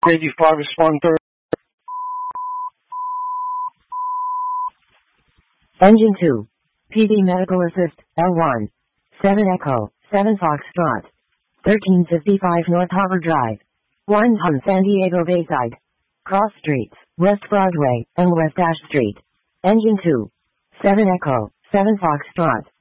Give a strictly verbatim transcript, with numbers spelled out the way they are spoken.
eighty-five respond third. Engine two. P D Medical Assist, L one. seven Echo, seven Foxtrot. thirteen fifty-five North Harbor Drive. one ton San Diego Bayside. Cross Streets, West Broadway, and West Ash Street. Engine two. seven Echo, seven Foxtrot.